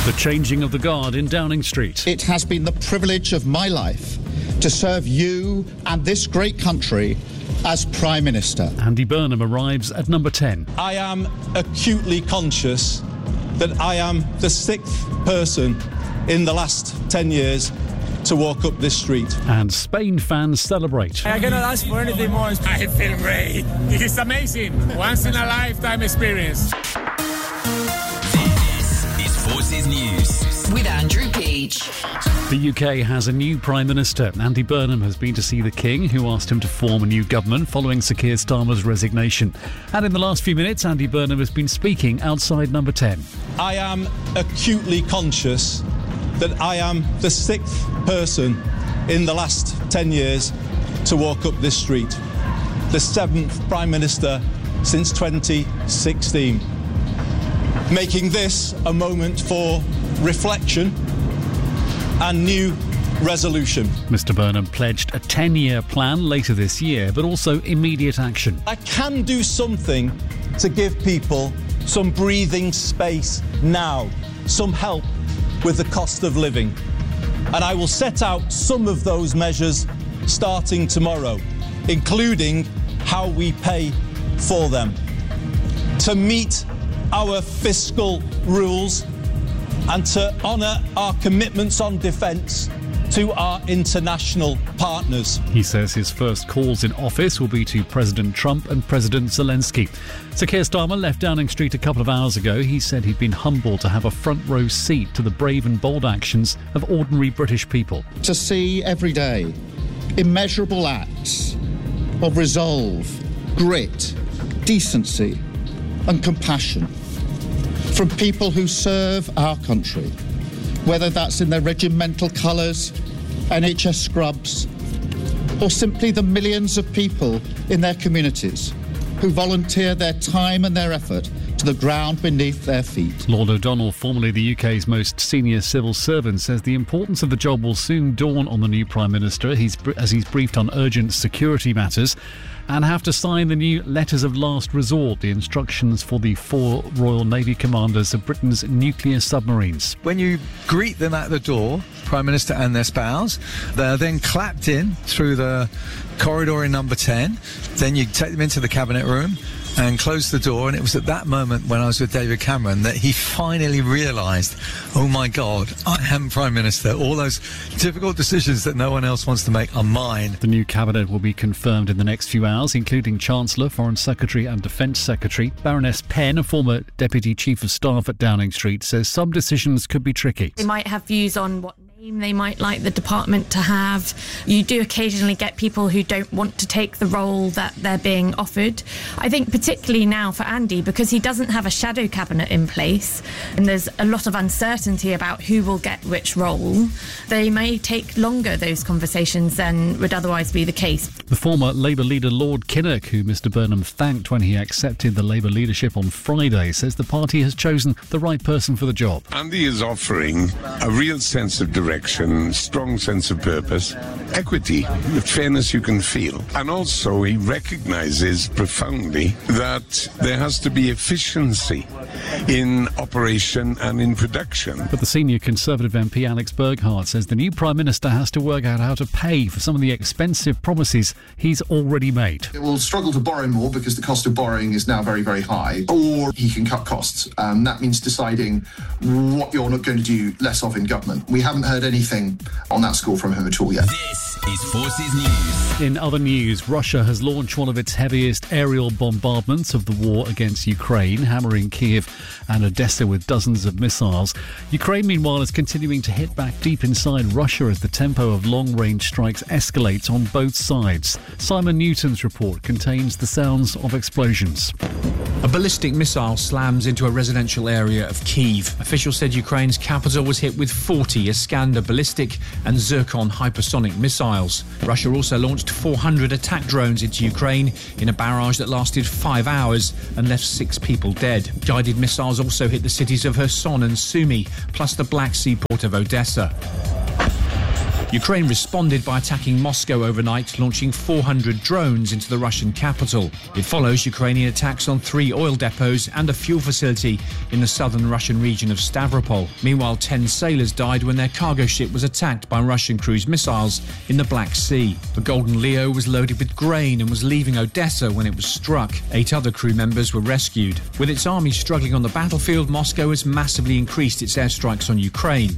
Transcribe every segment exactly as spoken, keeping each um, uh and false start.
The changing of the guard in Downing Street. It has been the privilege of my life to serve you and this great country as Prime Minister. Andy Burnham arrives at number ten. I am acutely conscious that I am the sixth person in the last ten years to walk up this street. And Spain fans celebrate. I cannot ask for anything more. I feel great. It is amazing. Once in a lifetime experience. This is Forces News with Andrew Peach. The U K has a new Prime Minister. Andy Burnham has been to see the King, who asked him to form a new government following Sir Keir Starmer's resignation. And in the last few minutes, Andy Burnham has been speaking outside number ten. I am acutely conscious that I am the sixth person in the last ten years to walk up this street. The seventh Prime Minister since twenty sixteen. Making this a moment for reflection and new resolution. Mister Burnham pledged a ten-year plan later this year, but also immediate action. I can do something to give people some breathing space now, some help with the cost of living. And I will set out some of those measures starting tomorrow, including how we pay for them. To meet our fiscal rules and to honour our commitments on defence to our international partners. He says his first calls in office will be to President Trump and President Zelensky. Sir Keir Starmer left Downing Street a couple of hours ago. He said he'd been humbled to have a front row seat to the brave and bold actions of ordinary British people. To see every day immeasurable acts of resolve, grit, decency and compassion from people who serve our country, whether that's in their regimental colours, N H S scrubs, or simply the millions of people in their communities who volunteer their time and their effort to the ground beneath their feet. Lord O'Donnell, formerly the U K's most senior civil servant, says the importance of the job will soon dawn on the new Prime Minister he's, as he's briefed on urgent security matters and have to sign the new Letters of Last Resort, the instructions for the four Royal Navy commanders of Britain's nuclear submarines. When you greet them at the door, Prime Minister and their spouse, they're then clapped in through the corridor in number ten. Then you take them into the cabinet room and close the door, and it was at that moment when I was with David Cameron that he finally realised, oh my God, I am Prime Minister. All those difficult decisions that no one else wants to make are mine. The new cabinet will be confirmed in the next few hours, including Chancellor, Foreign Secretary and Defence Secretary. Baroness Penn, a former Deputy Chief of Staff at Downing Street, says some decisions could be tricky. They might have views on what name they might like the department to have. You do occasionally get people who don't want to take the role that they're being offered. I think particularly now for Andy, because he doesn't have a shadow cabinet in place and there's a lot of uncertainty about who will get which role, they may take longer, those conversations, than would otherwise be the case. The former Labour leader Lord Kinnock, who Mister Burnham thanked when he accepted the Labour leadership on Friday, says the party has chosen the right person for the job. Andy is offering a real sense of direction, strong sense of purpose, equity, the fairness you can feel. And also he recognises profoundly that there has to be efficiency in operation and in production. But the senior Conservative M P Alex Burghardt says the new Prime Minister has to work out how to pay for some of the expensive promises he's already made. It will struggle to borrow more because the cost of borrowing is now very, very high, or he can cut costs. Um, that means deciding what you're not going to do less of in government. We haven't heard anything on that score from him at all yet. This is Forces News. In other news, Russia has launched one of its heaviest aerial bombardments of the war against Ukraine, hammering Kiev and Odessa with dozens of missiles. Ukraine, meanwhile, is continuing to hit back deep inside Russia as the tempo of long-range strikes escalates on both sides. Simon Newton's report contains the sounds of explosions. A ballistic missile slams into a residential area of Kyiv. Officials said Ukraine's capital was hit with forty Iskander ballistic and Zircon hypersonic missiles. Russia also launched four hundred attack drones into Ukraine in a barrage that lasted five hours and left six people dead. Guided missiles also hit the cities of Kherson and Sumy, plus the Black Sea port of Odessa. Ukraine responded by attacking Moscow overnight, launching four hundred drones into the Russian capital. It follows Ukrainian attacks on three oil depots and a fuel facility in the southern Russian region of Stavropol. Meanwhile, ten sailors died when their cargo ship was attacked by Russian cruise missiles in the Black Sea. The Golden Leo was loaded with grain and was leaving Odessa when it was struck. Eight other crew members were rescued. With its army struggling on the battlefield, Moscow has massively increased its airstrikes on Ukraine.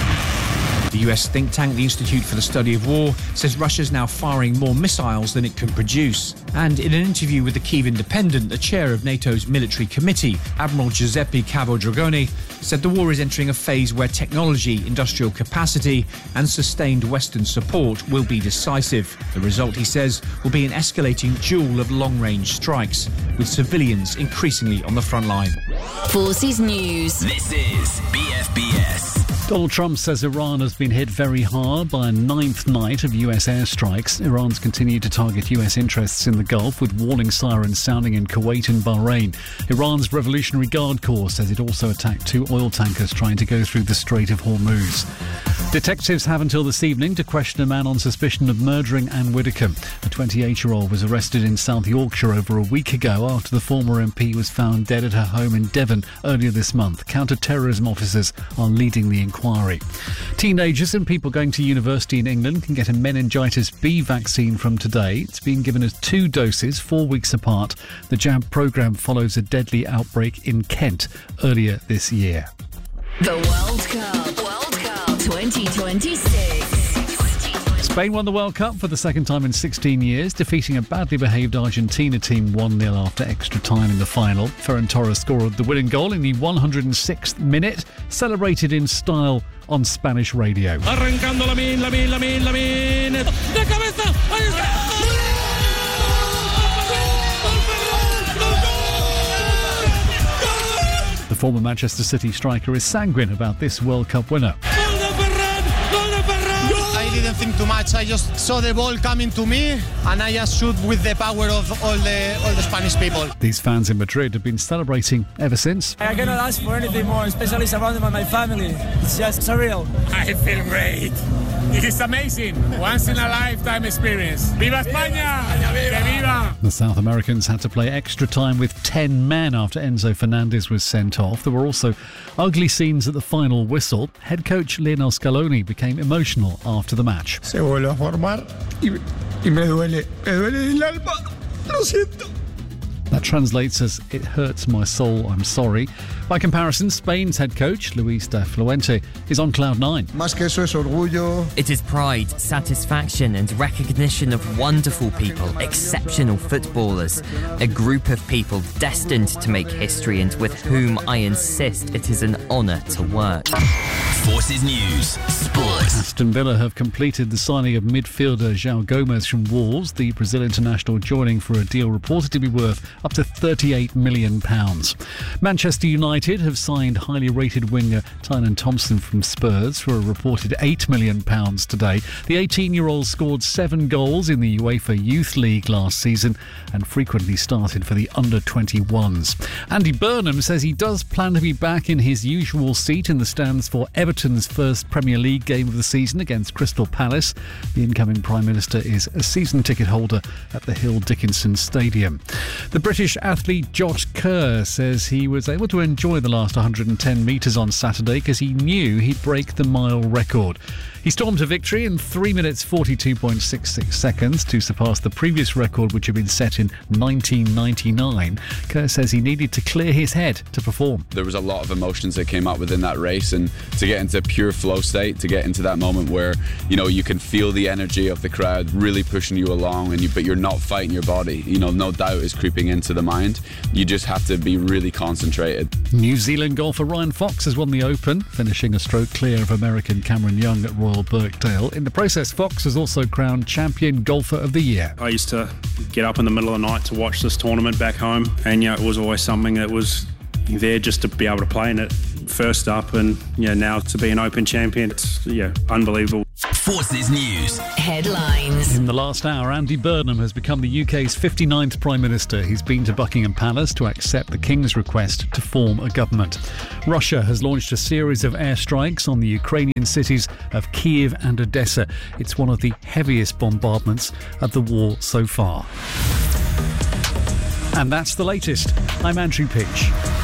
The U S think tank, the Institute for the Study of War, says Russia's now firing more missiles than it can produce. And in an interview with the Kyiv Independent, the chair of NATO's military committee, Admiral Giuseppe Cavo-Dragoni, said the war is entering a phase where technology, industrial capacity and sustained Western support will be decisive. The result, he says, will be an escalating duel of long-range strikes, with civilians increasingly on the front line. Forces News. This is B F B S. Donald Trump says Iran has been hit very hard by a ninth night of U S airstrikes. Iran's continued to target U S interests in the Gulf, with warning sirens sounding in Kuwait and Bahrain. Iran's Revolutionary Guard Corps says it also attacked two oil tankers trying to go through the Strait of Hormuz. Detectives have until this evening to question a man on suspicion of murdering Anne Widdecombe. A twenty-eight-year-old was arrested in South Yorkshire over a week ago after the former M P was found dead at her home in Devon earlier this month. Counter-terrorism officers are leading the inquiry. Teenagers and people going to university in England can get a meningitis B vaccine from today. It's being given as two doses, four weeks apart. The jab programme follows a deadly outbreak in Kent earlier this year. The World Cup. World Cup twenty twenty-six. Spain won the World Cup for the second time in sixteen years, defeating a badly behaved Argentina team one nil after extra time in the final. Ferran Torres scored the winning goal in the one hundred sixth minute, celebrated in style on Spanish radio. Arrancando Lamine, Lamine, Lamine, Lamine. De cabeza, ahí está. The former Manchester City striker is sanguine about this World Cup winner. I didn't think too much. I just saw the ball coming to me and I just shoot with the power of all the all the Spanish people. These fans in Madrid have been celebrating ever since. I cannot ask for anything more, especially surrounded by my family. It's just surreal. I feel great. It is amazing. Once in a lifetime experience. Viva España! Que viva! The South Americans had to play extra time with ten men after Enzo Fernandez was sent off. There were also ugly scenes at the final whistle. Head coach Lionel Scaloni became emotional after the match. Se vuelve a formar y, y me duele, me duele el alma. Lo siento. That translates as, "It hurts my soul, I'm sorry." By comparison, Spain's head coach, Luis de Fuente, is on cloud nine. Más que eso es orgullo. It is pride, satisfaction and recognition of wonderful people, exceptional footballers, a group of people destined to make history and with whom I insist it is an honour to work. Forces News. Sport. Aston Villa have completed the signing of midfielder João Gomes from Wolves, the Brazil international joining for a deal reported to be worth up to thirty-eight million pounds. Manchester United have signed highly rated winger Tynan Thompson from Spurs for a reported eight million pounds today. The eighteen-year-old scored seven goals in the UEFA Youth League last season and frequently started for the under twenty-ones. Andy Burnham says he does plan to be back in his usual seat in the stands for Everton's first Premier League game of the season against Crystal Palace. The incoming Prime Minister is a season ticket holder at the Hill Dickinson Stadium. The British athlete Josh Kerr says he was able to enjoy the last one hundred ten metres on Saturday because he knew he'd break the mile record. He stormed to victory in three minutes forty-two point six six seconds to surpass the previous record, which had been set in nineteen ninety-nine. Kerr says he needed to clear his head to perform. There was a lot of emotions that came out within that race, and to get into pure flow state, to get into that moment where, you know, you can feel the energy of the crowd really pushing you along, and you, but you're not fighting your body. You know, no doubt is creeping into the mind. You just have to be really concentrated. New Zealand golfer Ryan Fox has won the Open, finishing a stroke clear of American Cameron Young at Royal Birkdale. In the process, Fox was also crowned Champion Golfer of the Year. I used to get up in the middle of the night to watch this tournament back home, and you know, it was always something that was there just to be able to play in it first up, and yeah, now to be an Open champion, it's yeah, unbelievable. Forces News. Headlines. In the last hour, Andy Burnham has become the U K's fifty-ninth Prime Minister. He's been to Buckingham Palace to accept the King's request to form a government. Russia has launched a series of airstrikes on the Ukrainian cities of Kiev and Odessa. It's one of the heaviest bombardments of the war so far. And that's the latest. I'm Andrew Pitch.